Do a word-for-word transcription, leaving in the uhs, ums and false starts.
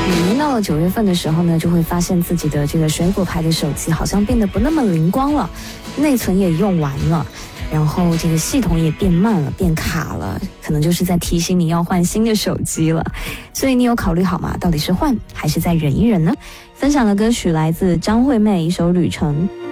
每年到了九月份的时候呢，就会发现自己的这个水果牌的手机好像变得不那么灵光了，内存也用完了，然后这个系统也变慢了，变卡了，可能就是在提醒你要换新的手机了。所以你有考虑好吗？到底是换还是再忍一忍呢？分享的歌曲来自张惠妹一首《旅程》。